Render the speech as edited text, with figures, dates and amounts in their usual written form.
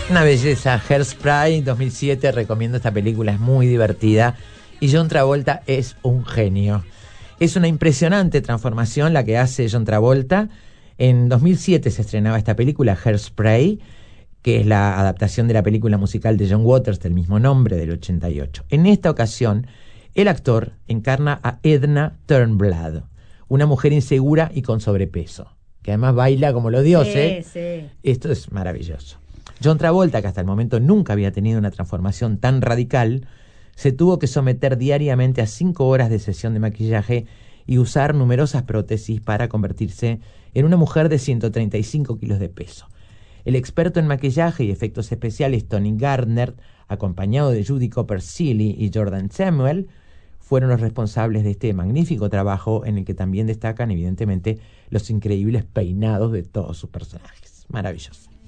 Una belleza. Hairspray 2007, recomiendo esta película, es muy divertida. Y John Travolta es un genio. Es una impresionante transformación la que hace John Travolta. En 2007 se estrenaba esta película, Hairspray, que es la adaptación de la película musical de John Waters del mismo nombre, del 88. En esta ocasión, el actor encarna a Edna Turnblad, una mujer insegura y con sobrepeso, que además baila como los dioses. Sí. Esto es maravilloso. John Travolta, que hasta el momento nunca había tenido una transformación tan radical, se tuvo que someter diariamente a 5 horas de sesión de maquillaje y usar numerosas prótesis para convertirse en una mujer de 135 kilos de peso. El experto en maquillaje y efectos especiales Tony Gardner, acompañado de Judy Copper-Seeley y Jordan Samuel, fueron los responsables de este magnífico trabajo en el que también destacan, evidentemente, los increíbles peinados de todos sus personajes. Maravilloso.